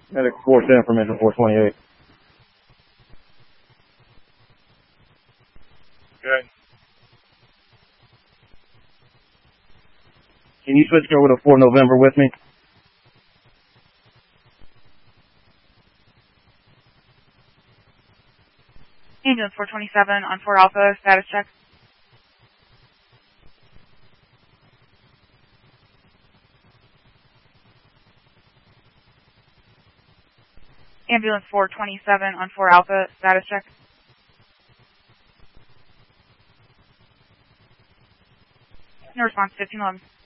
Medic 410 from engine 428. Good. Can you switch over to 4 November with me? Ambulance 427 on 4 Alpha, status check. Ambulance 427 on 4 Alpha, status check. No response, 1511.